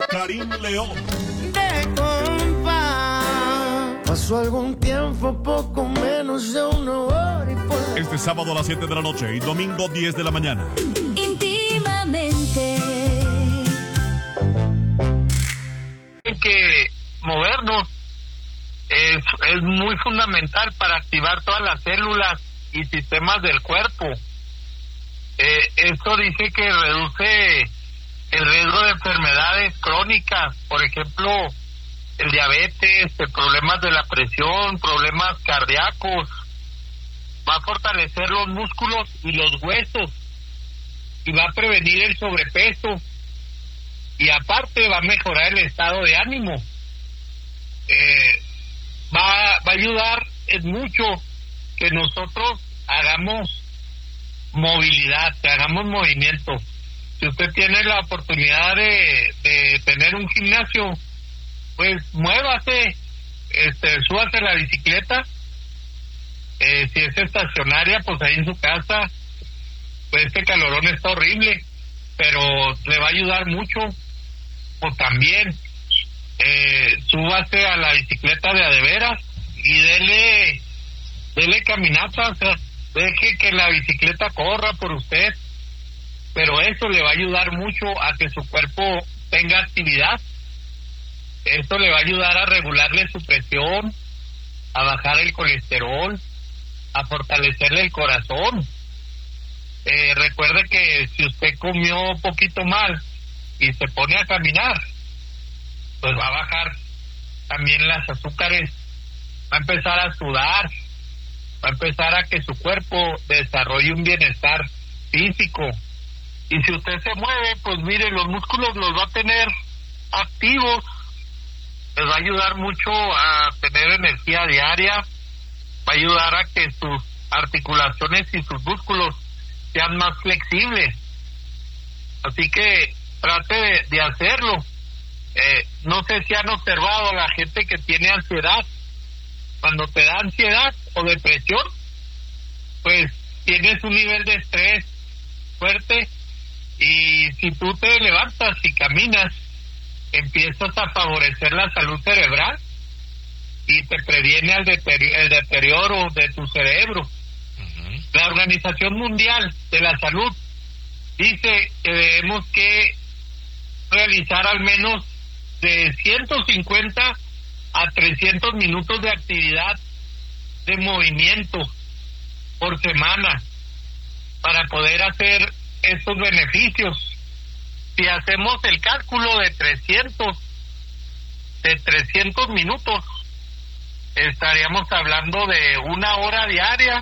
Karim León. De compa. Pasó algún tiempo, poco menos de una hora y por... Este sábado a las 7 de la noche y domingo 10 de la mañana. Íntimamente. Hay que movernos. Es muy fundamental para activar todas las células y sistemas del cuerpo. Esto dice que reduce el riesgo de enfermedades crónicas, por ejemplo, el diabetes, problemas de la presión, problemas cardíacos. Va a fortalecer los músculos y los huesos y va a prevenir el sobrepeso y aparte va a mejorar el estado de ánimo. Va a ayudar en mucho que nosotros hagamos movilidad, que hagamos movimiento. Si usted tiene la oportunidad de tener un gimnasio, pues muévase, súbase a la bicicleta. Si es estacionaria, pues ahí en su casa, pues este calorón está horrible, pero le va a ayudar mucho. O también súbase a la bicicleta de veras y dele caminata, o sea, deje que la bicicleta corra por usted, pero eso le va a ayudar mucho a que su cuerpo tenga actividad. Esto le va a ayudar a regularle su presión, a bajar el colesterol, a fortalecerle el corazón. Recuerde que si usted comió un poquito mal y se pone a caminar, pues va a bajar también las azúcares, va a empezar a sudar, va a empezar a que su cuerpo desarrolle un bienestar físico. Y si usted se mueve, pues mire, los músculos los va a tener activos, les va a ayudar mucho a tener energía diaria, va a ayudar a que sus articulaciones y sus músculos sean más flexibles. Así que trate de hacerlo. No sé si han observado a la gente que tiene ansiedad. Cuando te da ansiedad o depresión, pues tienes un nivel de estrés fuerte y si tú te levantas y caminas, empiezas a favorecer la salud cerebral y te previene el deterioro de tu cerebro. Uh-huh. La Organización Mundial de la Salud dice que debemos que realizar al menos de 150 a 300 minutos de actividad de movimiento por semana para poder hacer estos beneficios. Si hacemos el cálculo de 300 minutos, estaríamos hablando de una hora diaria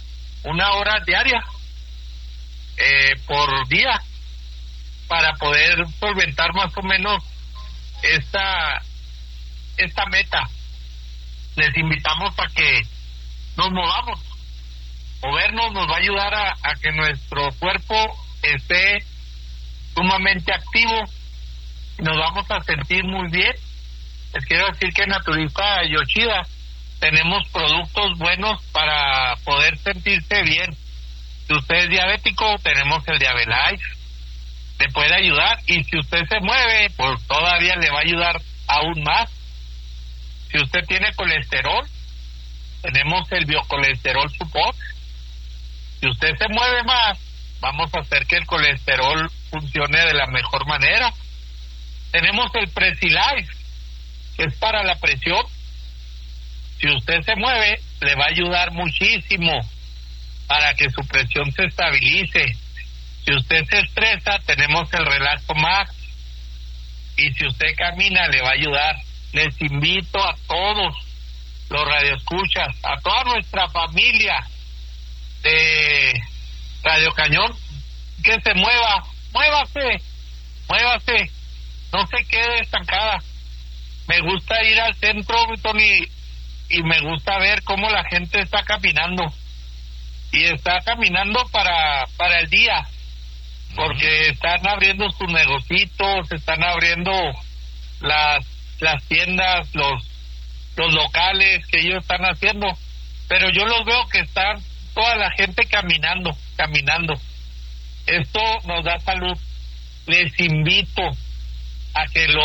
por día, para poder solventar más o menos esta meta. Les invitamos a que nos movamos. Movernos nos va a ayudar a que nuestro cuerpo esté sumamente activo, nos vamos a sentir muy bien. Les quiero decir que en Naturista Yoshida tenemos productos buenos para poder sentirse bien. Si usted es diabético, tenemos el Diabelife, le puede ayudar, y si usted se mueve, pues todavía le va a ayudar aún más. Si usted tiene colesterol, tenemos el Biocolesterol Support. Si usted se mueve más, vamos a hacer que el colesterol funcione de la mejor manera. Tenemos el Presilife, que es para la presión. Si usted se mueve, le va a ayudar muchísimo para que su presión se estabilice. Si usted se estresa, tenemos el Relaxo Max. Y si usted camina, le va a ayudar. Les invito a todos los radioescuchas, a toda nuestra familia de Radio Cañón, que se mueva, muévase, no se quede estancada. Me gusta ir al centro, Tony, y me gusta ver cómo la gente está caminando, y está caminando para el día, porque están abriendo sus negocios, están abriendo las tiendas, los locales que ellos están haciendo, pero yo los veo que están toda la gente caminando. Esto nos da salud. Les invito a que